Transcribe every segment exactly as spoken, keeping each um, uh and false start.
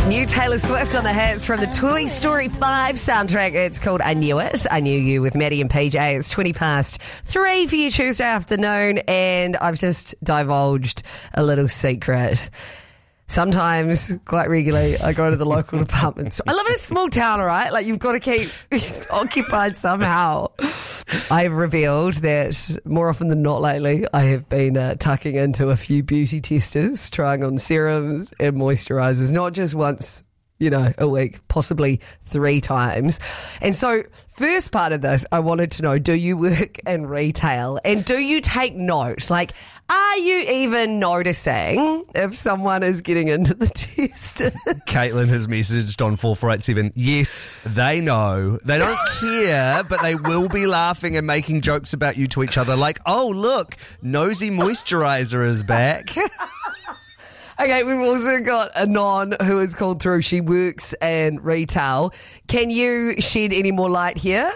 New Taylor Swift on the hits from the Toy Story five soundtrack. It's called I Knew It. I Knew You with Maddie and P J. It's twenty past three for you Tuesday afternoon, and I've just divulged a little secret. Sometimes, quite regularly, I go to the local department store. I live in a small town, all right? Like, you've got to keep occupied somehow. I've revealed that more often than not lately, I have been uh, tucking into a few beauty testers, trying on serums and moisturisers, not just once, you know, a week, possibly three times. And so, first part of this, I wanted to know, do you work in retail? And do you take note? Like, are you even noticing if someone is getting into the testers? Caitlin has messaged on four four eight seven. Yes, they know. They don't care, but they will be laughing and making jokes about you to each other. Like, oh, look, Nosy Moisturiser is back. Okay, we've also got Anon who has called through. She works in retail. Can you shed any more light here?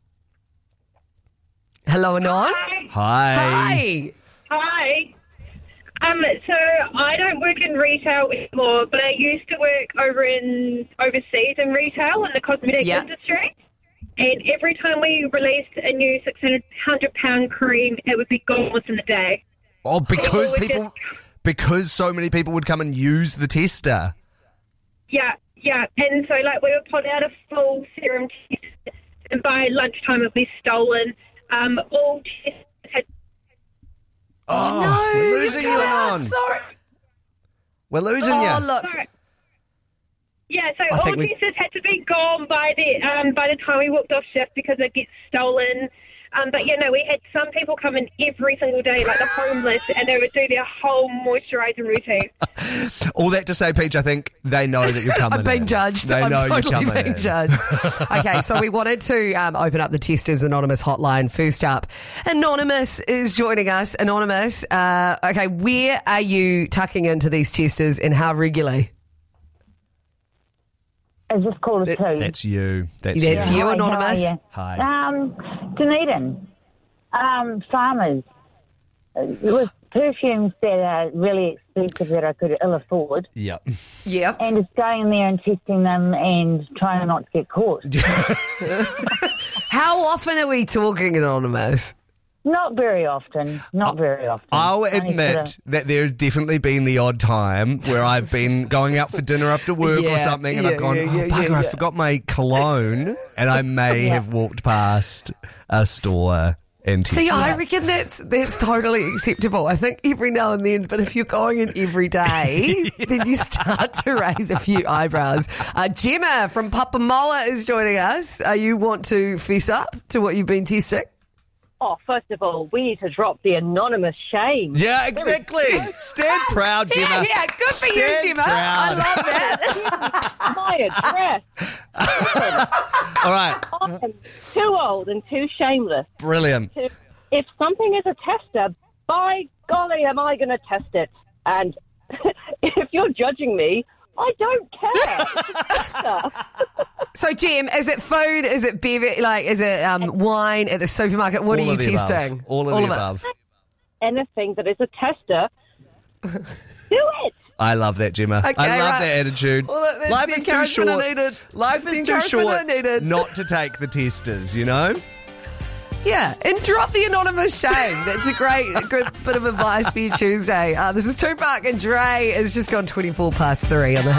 Hello, Anon. Hi. Hi. Hi. Um, so I don't work in retail anymore, but I used to work over in overseas in retail in the cosmetic Yeah. industry. And every time we released a new six hundred pound cream, it would be gone within the day. Oh, because People would people, because so many people would come and use the tester. Yeah, yeah. And so, like, we would put out a full serum test, and by lunchtime it would be stolen. Um, all tests had... Oh, No, we're losing you, cut out. Anon. Sorry. We're losing Oh, you. look. Sorry. Yeah, so I all think we- testers had to be gone by the um, by the time we walked off shift because they'd get stolen. Um, but, you know, we had some people come in every single day, like the homeless, and they would do their whole moisturising routine. All that to say, Peach, I think they know that you're coming I'm being in. judged. They I'm know you're totally coming being in. judged. Okay, so we wanted to um, open up the Testers Anonymous hotline. First up, Anonymous is joining us. Anonymous, uh, okay, where are you tucking into these testers and how regularly? Is this called a two? That's you. That's, That's you. you, Hi, Anonymous. how Hi. are you? Um, Dunedin. Um, farmers. It was perfumes that are really expensive that I could ill afford, Yep. Yep. and just going in there and testing them and trying not to get caught. How often are we talking, Anonymous? Not very often. Not very often. I'll Only admit sort of- that there's definitely been the odd time where I've been going out for dinner after work Yeah, or something and yeah, I've gone, yeah, oh, yeah, bugger, yeah, I yeah. forgot my cologne, and I may Yeah. have walked past a store and tested. See, I reckon that's that's totally acceptable. I think every now and then, but if you're going in every day, then you start to raise a few eyebrows. Uh, Gemma from Papamoa is joining us. Uh, you want to fess up to what you've been testing? Oh, first of all, we need to drop the anonymous shame. Yeah, exactly. Stand proud, Gemma. Yeah, yeah, good for you, Stand Gemma. proud. I love that. My address. All right. I am too old and too shameless. Brilliant. To, if something is a tester, by golly, am I going to test it? And if you're judging me, I don't care. It's a tester. So, Gem, is it food? Is it beverage? Like, is it um, wine at the supermarket? What All are you of the above. testing? All of All the of it. above. Anything that is a tester, do it. I love that, Gemma. Okay, I love right. that attitude. Well, that- that's Life the is too encouragement I short. needed. Life That's the is too encouragement short I needed. not to take the testers, you know? Yeah, and drop the anonymous shame. That's a great, good bit of advice for you Tuesday. Uh, this is Tupac and Dre. It's just gone twenty-four past three on the